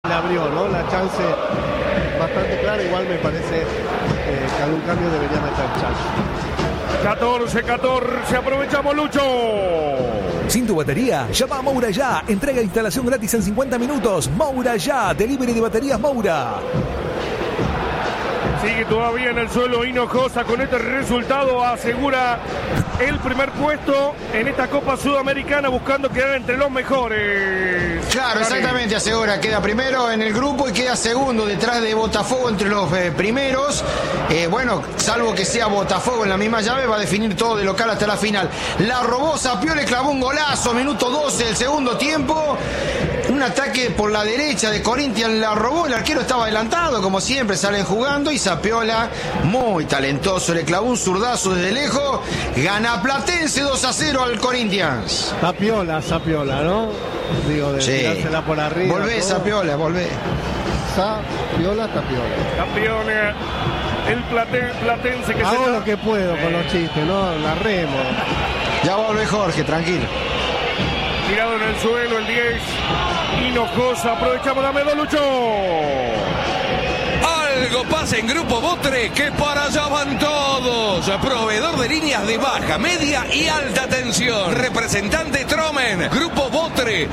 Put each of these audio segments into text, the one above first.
Le abrió, ¿no? La chance bastante clara. Igual me parece que algún cambio debería meter Chacho. 14, aprovechamos, Lucho. Sin tu batería, llama a Moura Ya. Entrega e instalación gratis en 50 minutos. Moura Ya, delivery de baterías Moura. Sigue todavía en el suelo Hinojosa. Con este resultado asegura el primer puesto en esta Copa Sudamericana, buscando quedar entre los mejores. Claro, exactamente, asegura. Queda primero en el grupo y queda segundo detrás de Botafogo entre los primeros. Bueno, salvo que sea Botafogo en la misma llave, va a definir todo de local hasta la final. La robó Sapio, le clavó un golazo, minuto 12 del segundo tiempo. Un ataque por la derecha de Corinthians, la robó, el arquero estaba adelantado, como siempre salen jugando, y Sapiola, muy talentoso, le clavó un zurdazo desde lejos. Gana Platense 2-0 al Corinthians. Sapiola, ¿no? Digo, de tirársela por arriba. Volvé, Sapiola, volvé. Sapiola. Campeón el Platense que hago lo que puedo con los chistes, ¿no? La remo. Ya volvé, Jorge, tranquilo. Tirado en el suelo el 10. Hinojosa, aprovechamos la media, Lucho. Algo pasa en Grupo Botre, que para allá van todos. Proveedor de líneas de baja, media y alta tensión. Representante Tromen. Grupo Botre,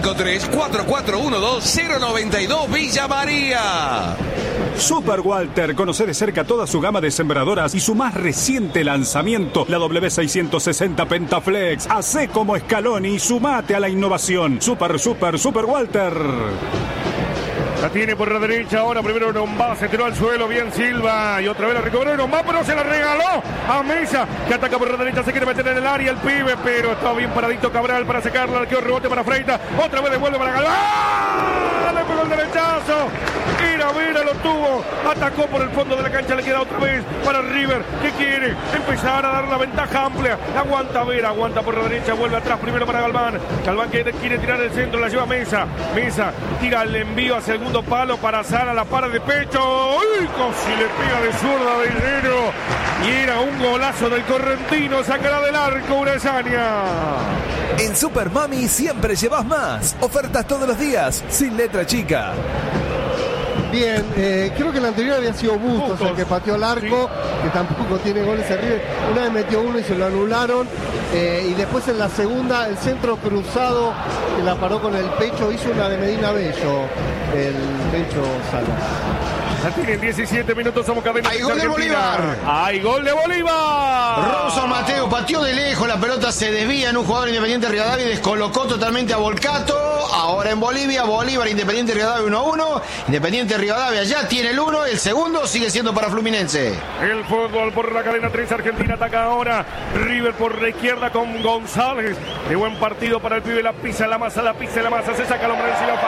353-4412-092 Villa María. Super Walter, conoce de cerca toda su gama de sembradoras y su más reciente lanzamiento, la W660 Pentaflex. Hacé como Scaloni y sumate a la innovación. Super Walter. La tiene por la derecha ahora, primero Nombá, se tiró al suelo, bien Silva, y otra vez la recuperó Nombá, pero se la regaló a Mesa, que ataca por la derecha, se quiere meter en el área el pibe, pero está bien paradito Cabral para sacarla, arqueo, rebote para Freita, otra vez devuelve para Galván, le pegó el derechazo, Mira, lo tuvo, atacó por el fondo de la cancha, le queda otra vez para River, que quiere empezar a dar la ventaja amplia, aguanta Vera, aguanta por la derecha, vuelve atrás primero para Galván que quiere tirar el centro, la lleva Mesa tira el envío hacia el segundo palo para Sara, la para de pecho, ¡uy! Casi le pega de zurda de dinero, y era un golazo del correntino, sacará del arco Urezaña. En Super Mami siempre llevas más. Ofertas todos los días, sin letra chica. Bien, creo que el anterior había sido Bustos el que pateó el arco, que tampoco tiene goles en River. Una vez metió uno y se lo anularon. Y después en la segunda, el centro cruzado, que la paró con el pecho, hizo una de Medina Bello, el pecho Salas. La tienen 17 minutos, somos cadena. ¡Hay gol de Bolívar! ¡Hay gol de Bolívar! Robson Mateo pateó de lejos, la pelota se desvía en un jugador Independiente Rivadavia y descolocó totalmente a Volcato. Ahora en Bolivia, Bolívar, Independiente Rivadavia 1-1. Independiente Rivadavia ya tiene el 1, el segundo sigue siendo para Fluminense. El fútbol por la cadena 3, Argentina ataca ahora. River por la izquierda con González. De buen partido para el pibe, la pisa la masa, se saca el hombre encima.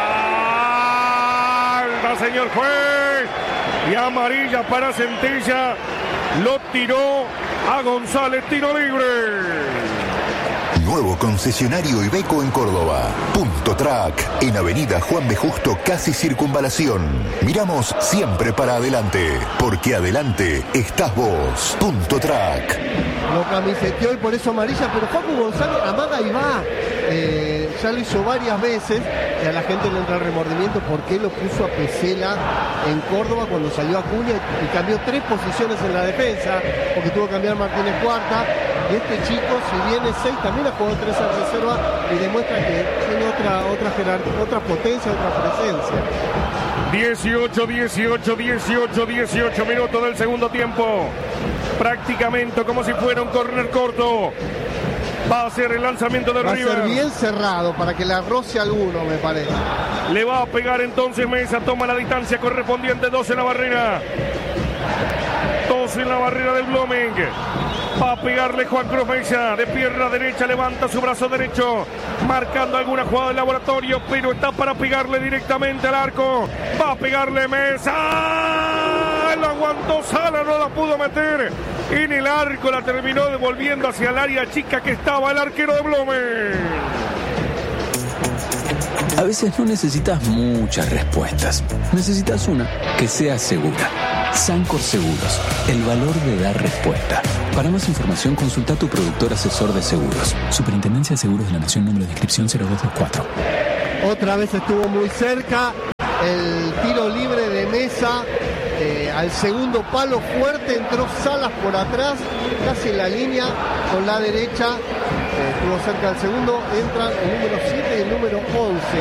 Falta, señor juez. Y amarilla para Centella. Lo tiró a González, tiro libre. Nuevo concesionario Iveco en Córdoba. Punto Track, en Avenida Juan B. Justo, casi Circunvalación. Miramos siempre para adelante, porque adelante estás vos. Punto Track. Lo camiseteó y por eso amarilla, pero Facu González amaga y va. Ya lo hizo varias veces y a la gente le entra el remordimiento porque lo puso a Pesela en Córdoba cuando salió Acuña y cambió 3 posiciones en la defensa, porque tuvo que cambiar Martínez cuarta. Y este chico, si viene 6, también ha jugado 3 en reserva y demuestra que tiene otra jerarquía, otra potencia, otra presencia. 18 minutos del segundo tiempo. Prácticamente como si fuera un córner corto. Va a ser el lanzamiento de River. Va a ser bien cerrado para que le roce alguno, me parece. Le va a pegar entonces Mesa, toma la distancia correspondiente, 2 en la barrera. 2 en la barrera del Blooming. Va a pegarle Juan Cruz Mesa, de pierna derecha, levanta su brazo derecho, marcando alguna jugada de laboratorio, pero está para pegarle directamente al arco. Va a pegarle Mesa. Lo aguantó Sala, no la pudo meter en el arco, la terminó devolviendo hacia el área chica que estaba el arquero de Blooming. A veces no necesitas muchas respuestas, necesitas una que sea segura. Sancor Seguros, el valor de dar respuesta. Para más información, consulta a tu productor asesor de seguros. Superintendencia de Seguros de la Nación, número de inscripción 0224. Otra vez estuvo muy cerca. el tiro libre de Mesa al segundo palo fuerte, entró Salas por atrás, casi en la línea con la derecha, estuvo cerca del segundo, entran el número 7 y el número 11,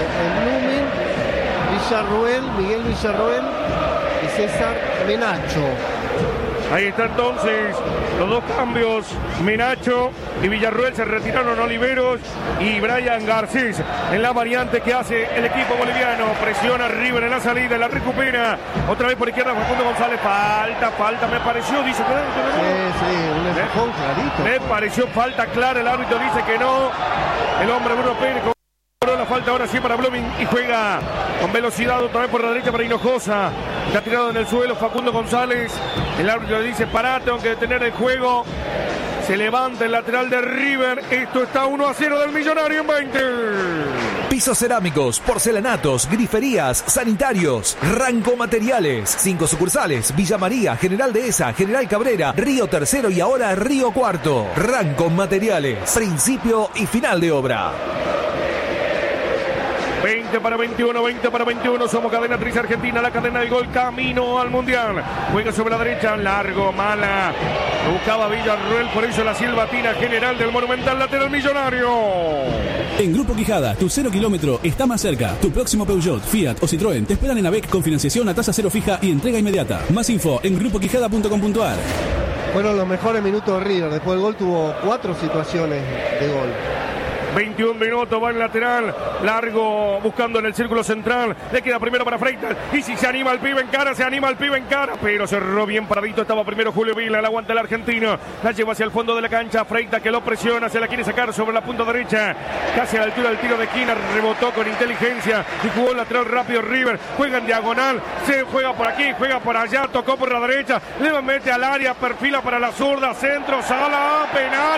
el Villarroel, Miguel Villarroel y César Menacho. Ahí está entonces los dos cambios. Menacho y Villarroel se retiraron. Oliveros y Brian Garcés en la variante que hace el equipo boliviano. Presiona River en la salida, la recupera. Otra vez por izquierda Facundo González. Falta, me pareció, dice que no. Sí, un empujón clarito. Me pareció falta clara, el árbitro dice que no. El hombre Bruno Pérez la falta ahora sí para Blooming y juega con velocidad otra vez por la derecha para Hinojosa. Está tirado en el suelo Facundo González. El árbitro le dice pará, tengo que detener el juego. Se levanta el lateral de River. Esto está 1-0 del Millonario en 20. Pisos cerámicos, porcelanatos, griferías, sanitarios, Ranco Materiales. 5 sucursales: Villa María, General Dehesa, General Cabrera, Río Tercero y ahora Río Cuarto. Ranco Materiales, principio y final de obra. 20 para 21, somos cadena Tris Argentina, la cadena del gol, camino al Mundial. Juega sobre la derecha, largo, mala. Buscaba Villarroel, por eso la silbatina general del Monumental, lateral Millonario. En Grupo Quijada, tu 0 kilómetro está más cerca. Tu próximo Peugeot, Fiat o Citroën te esperan en AVEC con financiación a tasa cero fija y entrega inmediata. Más info en grupoquijada.com.ar. Fueron los mejores minutos de River. Después del gol tuvo 4 situaciones de gol. 21 minutos, va el lateral, largo, buscando en el círculo central, le queda primero para Freitas, y si se anima el pibe en cara, pero cerró bien paradito, estaba primero Julio Vila, la aguanta el argentino, la lleva hacia el fondo de la cancha, Freitas que lo presiona, se la quiere sacar sobre la punta derecha, casi a la altura del tiro de esquina, rebotó con inteligencia, y jugó el lateral rápido River, juega en diagonal, se juega por aquí, juega por allá, tocó por la derecha, le mete al área, perfila para la zurda, centro, Sala, penal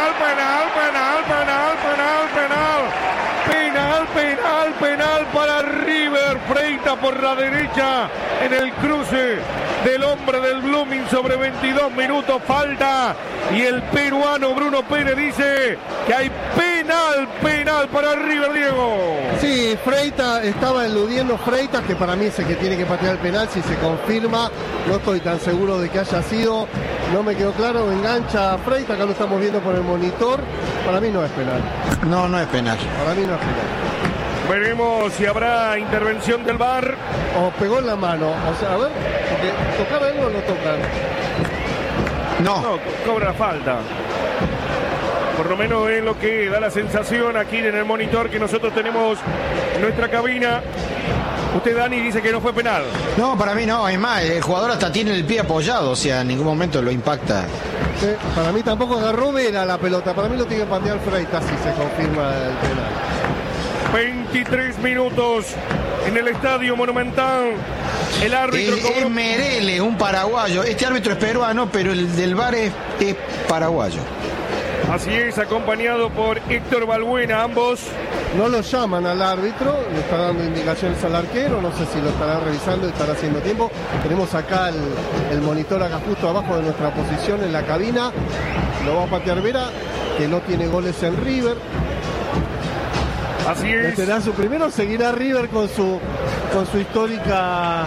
para River. Freitas por la derecha en el cruce del hombre del Blooming sobre 22 minutos, falta, y el peruano Bruno Pérez dice que hay penal para River, Diego. Sí, Freitas estaba eludiendo Freitas, que para mí es el que tiene que patear el penal si se confirma. No estoy tan seguro de que haya sido, no me quedó claro. Engancha a Freitas, acá lo estamos viendo por el monitor. Para mí no es penal. No es penal. Para mí no es penal. Veremos si habrá intervención del VAR. O pegó en la mano, o sea, a ver, porque tocar algo no tocan. No, cobra la falta. Por lo menos es lo que da la sensación aquí en el monitor que nosotros tenemos en nuestra cabina. Usted, Dani, dice que no fue penal. No, para mí no, es más, el jugador hasta tiene el pie apoyado, o sea, en ningún momento lo impacta. Sí, para mí tampoco agarró Vera la pelota, para mí lo tiene que patear Freitas si se confirma el penal. 23 minutos en el Estadio Monumental. El árbitro cobró... Merele, un paraguayo. Este árbitro es peruano, pero el del VAR es paraguayo. Así es, acompañado por Héctor Balbuena, ambos. No lo llaman al árbitro, le está dando indicaciones al arquero, no sé si lo estará revisando y estará haciendo tiempo. Tenemos acá el monitor acá justo abajo de nuestra posición en la cabina. Lo va a patear Vera, que no tiene goles en River. Así es. Meterá su primero, seguirá River con su histórica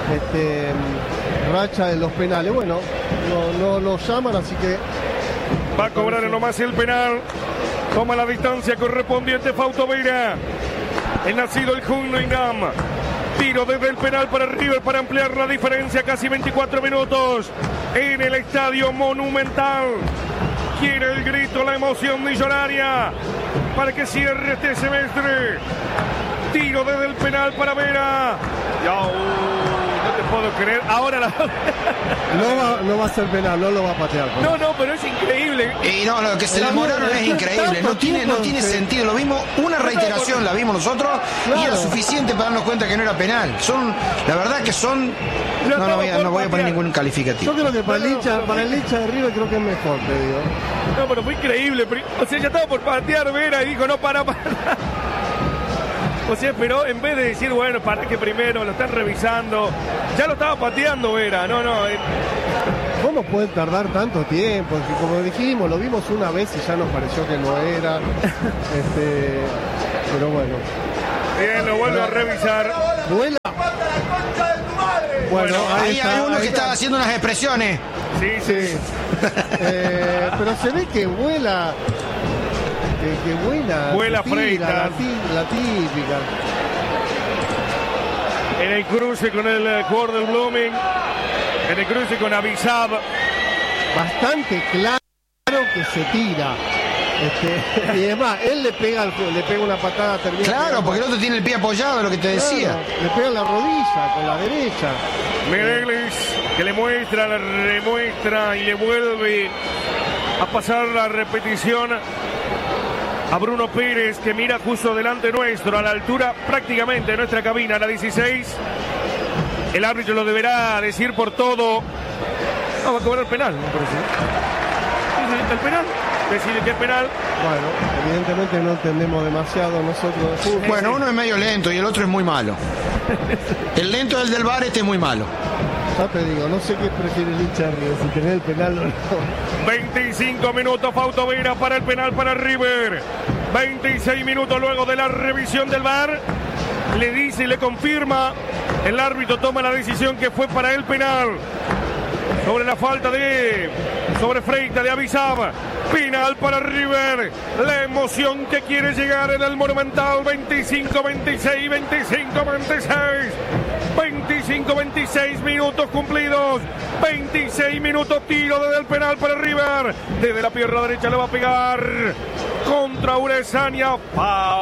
racha de los penales. Bueno, no lo llaman, así que va a cobrar nomás el penal. Toma la distancia correspondiente Fausto Vera. El nacido el Juningam. Tiro desde el penal para River para ampliar la diferencia. Casi 24 minutos en el Estadio Monumental. Quiere el grito, la emoción millonaria para que cierre este semestre. Tiro desde el penal para Vera. No te puedo creer. Ahora no va a ser penal, no lo va a patear. No, pero es increíble. Y no, lo que se demoraron es increíble. No tiene sentido. Lo vimos, una reiteración la vimos nosotros y era suficiente para darnos cuenta que no era penal. La verdad que son... No voy a poner ningún calificativo. Yo creo que para el hincha de River creo que es mejor, te digo. No, pero fue increíble. O sea, ya estaba por patear Vera y dijo, no, para. O sea, pero en vez de decir, bueno, para que primero lo están revisando, ya lo estaba pateando Vera. ¿Cómo pueden tardar tanto tiempo? Como dijimos, lo vimos una vez y ya nos pareció que no era. Pero bueno. Bien, lo vuelvo a revisar. vuela. Bueno, ahí hay uno que está haciendo unas expresiones. Sí. Pero se ve que vuela. Que vuela. Vuela Freitas. La típica. En el cruce con el jugador del Blooming. En el cruce con Avisab. Bastante claro que se tira. Y además, él le pega una patada terminal. Claro, porque el otro tiene el pie apoyado, lo que te decía. Claro, le pega la rodilla con la derecha. Mereglis, que le muestra, le remuestra y le vuelve a pasar la repetición a Bruno Pérez, que mira justo delante nuestro, a la altura prácticamente de nuestra cabina, la 16. El árbitro lo deberá decir por todo. No, va a cobrar penal, me parece. ¿El penal? Decirle que es penal. Bueno, evidentemente no entendemos demasiado nosotros de fútbol. Bueno, uno es medio lento y el otro es muy malo. El lento es el del VAR, este es muy malo. Ya te digo, no sé qué prefiere el hincha de River, si tener el penal o no. 25 minutos, Fausto Vera para el penal para River. 26 minutos luego de la revisión del VAR. Le dice y le confirma. El árbitro toma la decisión que fue para el penal. Sobre la falta sobre Freitas de Avisab. Penal para River. La emoción que quiere llegar en el Monumental. 25-26, 25-26. 25-26 minutos cumplidos. 26 minutos tiro desde el penal para River. Desde la pierna derecha le va a pegar contra Uresaña.